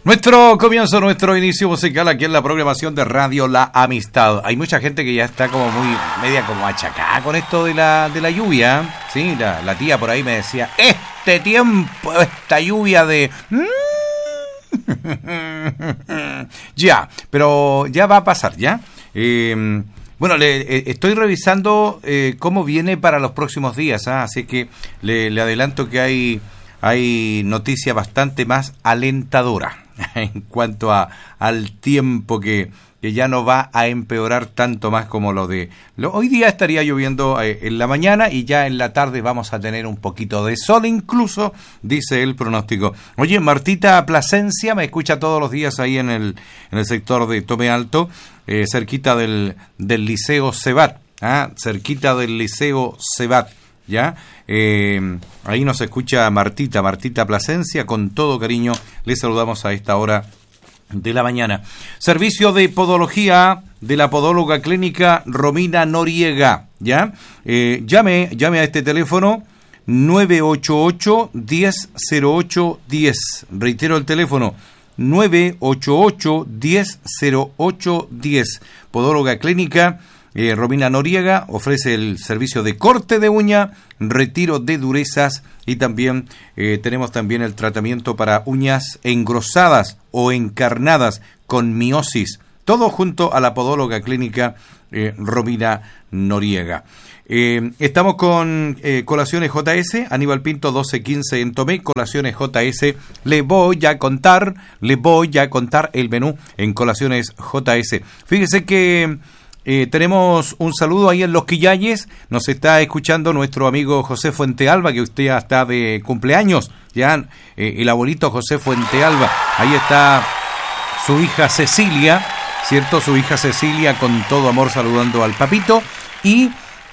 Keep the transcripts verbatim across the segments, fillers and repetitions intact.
Nuestro comienzo, nuestro inicio musical aquí en la programación de Radio La Amistad. Hay mucha gente que ya está como muy, media como achacada con esto de la, de la lluvia. Sí, la, la tía por ahí me decía, este tiempo, esta lluvia de... ya, pero ya va a pasar, ¿ya? Eh, bueno, le, eh, estoy revisando eh, cómo viene para los próximos días, ¿eh? Así que le, le adelanto que hay, hay noticia bastante más alentadora en cuanto a al tiempo que, que ya no va a empeorar tanto más como lo de... Lo, hoy día estaría lloviendo eh, en la mañana y ya en la tarde vamos a tener un poquito de sol incluso, dice el pronóstico. Oye, Martita Plasencia me escucha todos los días ahí en el, en el sector de Tome Alto, eh, cerquita del, del Liceo Cebat, ¿ah? cerquita del Liceo Cebat. ¿Ya? Eh, ahí nos escucha Martita, Martita Plasencia, con todo cariño, le saludamos a esta hora de la mañana. Servicio de podología de la podóloga clínica Romina Noriega, ¿ya? Eh, llame, llame a este teléfono nueve ocho ocho, diez cero ocho diez, reitero el teléfono nueve ocho ocho, diez cero ocho diez, podóloga clínica Eh, Romina Noriega ofrece el servicio de corte de uña, retiro de durezas y también eh, tenemos también el tratamiento para uñas engrosadas o encarnadas con miosis. Todo junto a la podóloga clínica eh, Romina Noriega. Eh, estamos con eh, Colaciones J S, Aníbal Pinto doce quince en Tomé. Colaciones J S, le voy a contar, le voy a contar el menú en Colaciones J S. Fíjese que Eh, tenemos un saludo ahí en Los Quillayes, nos está escuchando nuestro amigo José Fuentealba, que usted ya está de cumpleaños, ya eh, el abuelito José Fuentealba, ahí está su hija Cecilia, ¿cierto? Su hija Cecilia con todo amor saludando al papito, y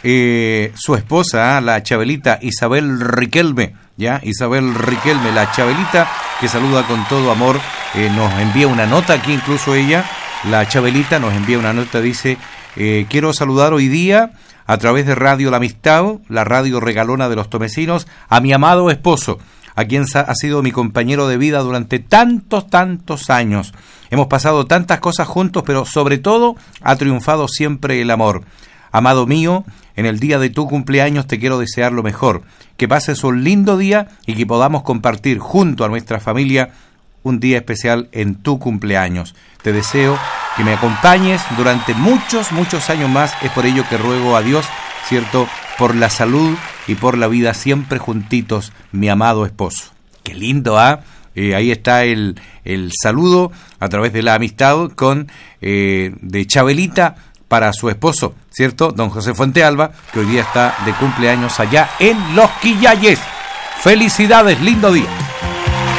eh, su esposa, la Chabelita Isabel Riquelme, ya, Isabel Riquelme, la Chabelita, que saluda con todo amor, eh, nos envía una nota aquí, incluso ella, la Chabelita nos envía una nota, dice... Eh, quiero saludar hoy día a través de Radio La Amistad, la radio regalona de los tomecinos, a mi amado esposo, a quien ha sido mi compañero de vida durante tantos, tantos años. Hemos pasado tantas cosas juntos, pero sobre todo ha triunfado siempre el amor. Amado mío, en el día de tu cumpleaños te quiero desear lo mejor, que pases un lindo día y que podamos compartir junto a nuestra familia un día especial en tu cumpleaños. Te deseo que me acompañes durante muchos, muchos años más. Es por ello que ruego a Dios, ¿cierto?, por la salud y por la vida siempre juntitos, mi amado esposo. Qué lindo, ¿ah? ¿eh? Eh, ahí está el, el saludo a través de La Amistad con eh, de Chabelita para su esposo, ¿cierto?, don José Fuentealba, que hoy día está de cumpleaños allá en Los Quillayes. Felicidades, lindo día.